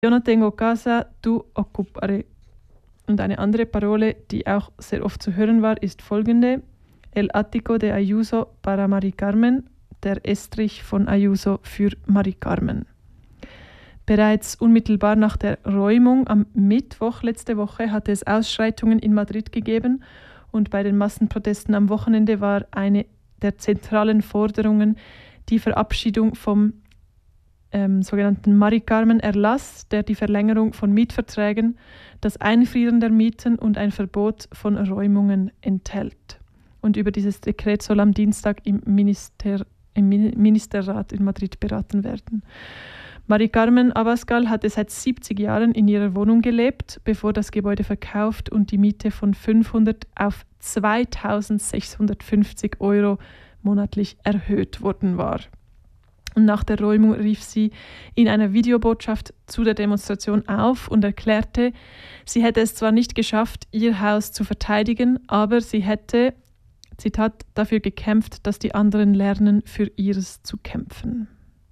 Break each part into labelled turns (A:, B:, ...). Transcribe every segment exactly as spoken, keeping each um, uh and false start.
A: Yo no tengo casa, tú ocuparé. Und eine andere Parole, die auch sehr oft zu hören war, ist folgende: El ático de Ayuso para Mari Carmen, der Estrich von Ayuso für Mari Carmen. Bereits unmittelbar nach der Räumung am Mittwoch letzte Woche hatte es Ausschreitungen in Madrid gegeben und bei den Massenprotesten am Wochenende war eine der zentralen Forderungen die Verabschiedung vom ähm, sogenannten Mari Carmen-Erlass, der die Verlängerung von Mietverträgen, das Einfrieren der Mieten und ein Verbot von Räumungen enthält. Und über dieses Dekret soll am Dienstag im, Minister, im Ministerrat in Madrid beraten werden. Mari Carmen Abascal hatte seit siebzig Jahren in ihrer Wohnung gelebt, bevor das Gebäude verkauft und die Miete von fünfhundert auf zweitausendsechshundertfünfzig Euro monatlich erhöht worden war. Und nach der Räumung rief sie in einer Videobotschaft zu der Demonstration auf und erklärte, sie hätte es zwar nicht geschafft, ihr Haus zu verteidigen, aber sie hätte, Zitat, dafür gekämpft, dass die anderen lernen, für ihres zu kämpfen.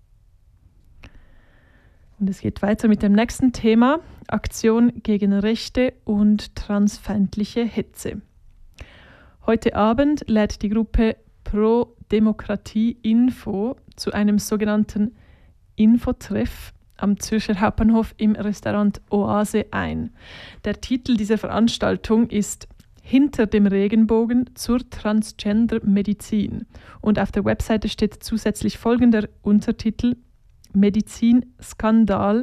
A: Und es geht weiter mit dem nächsten Thema: Aktion gegen rechte und transfeindliche Hetze. Heute Abend lädt die Gruppe Pro Demokratie Info zu einem sogenannten Infotreff am Zürcher Hauptbahnhof im Restaurant Oase ein. Der Titel dieser Veranstaltung ist Hinter dem Regenbogen zur Transgender-Medizin. Und auf der Webseite steht zusätzlich folgender Untertitel: Medizin-Skandal,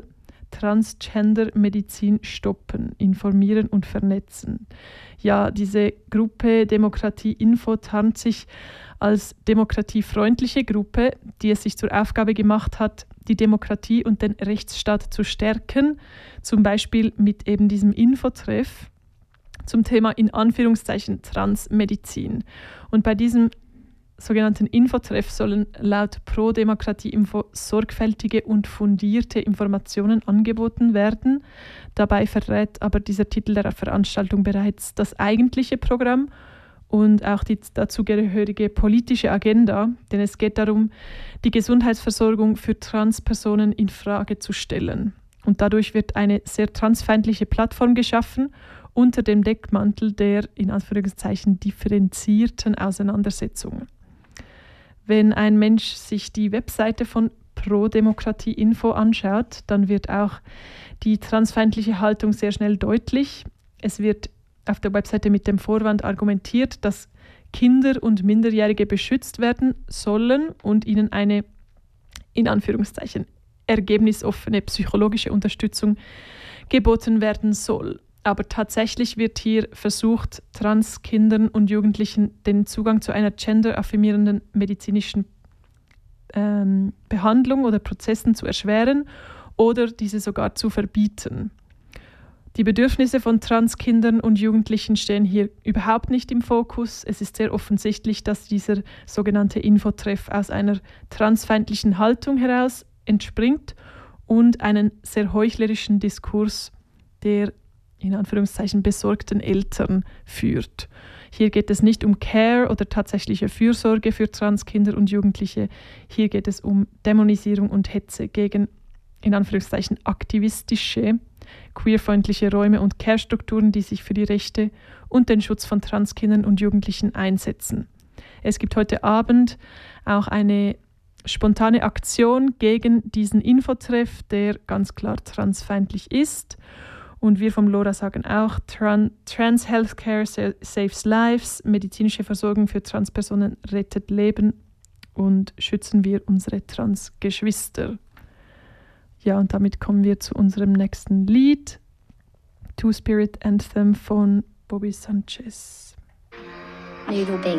A: Transgender-Medizin stoppen, informieren und vernetzen. Ja, diese Gruppe Demokratie Info tarnt sich als demokratiefreundliche Gruppe, die es sich zur Aufgabe gemacht hat, die Demokratie und den Rechtsstaat zu stärken, zum Beispiel mit eben diesem Infotreff zum Thema in Anführungszeichen Transmedizin. Und bei diesem sogenannten Infotreff sollen laut Pro Demokratie Info sorgfältige und fundierte Informationen angeboten werden. Dabei verrät aber dieser Titel der Veranstaltung bereits das eigentliche Programm und auch die dazugehörige politische Agenda, denn es geht darum, die Gesundheitsversorgung für Transpersonen in Frage zu stellen. Und dadurch wird eine sehr transfeindliche Plattform geschaffen unter dem Deckmantel der in Anführungszeichen differenzierten Auseinandersetzungen. Wenn ein Mensch sich die Webseite von Pro Demokratie Info anschaut, dann wird auch die transfeindliche Haltung sehr schnell deutlich. Es wird auf der Webseite mit dem Vorwand argumentiert, dass Kinder und Minderjährige beschützt werden sollen und ihnen eine, in Anführungszeichen, ergebnisoffene psychologische Unterstützung geboten werden soll. Aber tatsächlich wird hier versucht, Transkindern und Jugendlichen den Zugang zu einer genderaffirmierenden medizinischen ähm, Behandlung oder Prozessen zu erschweren oder diese sogar zu verbieten. Die Bedürfnisse von Transkindern und Jugendlichen stehen hier überhaupt nicht im Fokus. Es ist sehr offensichtlich, dass dieser sogenannte Infotreff aus einer transfeindlichen Haltung heraus entspringt und einen sehr heuchlerischen Diskurs der in Anführungszeichen besorgten Eltern führt. Hier geht es nicht um Care oder tatsächliche Fürsorge für Transkinder und Jugendliche. Hier geht es um Dämonisierung und Hetze gegen in Anführungszeichen aktivistische, queerfreundliche Räume und Care-Strukturen, die sich für die Rechte und den Schutz von Transkindern und Jugendlichen einsetzen. Es gibt heute Abend auch eine spontane Aktion gegen diesen Infotreff, der ganz klar transfeindlich ist. Und wir vom LoRa sagen auch, Tran- Trans Healthcare saves lives, medizinische Versorgung für Transpersonen rettet Leben und schützen wir unsere Transgeschwister. Ja, und damit kommen wir zu unserem nächsten Lied, Two-Spirit Anthem von Bobby Sanchez.
B: Noodle Bing.